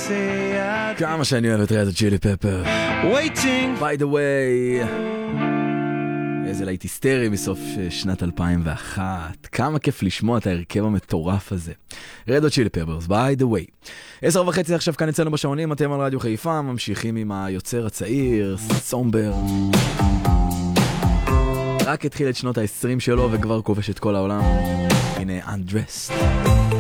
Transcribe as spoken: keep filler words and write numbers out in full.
כמה שאני אוהב את רד צ'ילי פפר. Waiting. By the way, איזה להיט היסטרי מסוף שנת אלפיים ואחת. כמה כיף לשמוע את ההרכב המטורף הזה. רד צ'ילי פפרס, by the way. עשר וחצי עכשיו כאן אצלנו בשעונים, אתם על רדיו חיפה, ממשיכים עם היוצר הצעיר, סומבר. רק התחיל את שנות ה-עשרים שלו וכבר כובש את כל העולם. הנה, Undressed.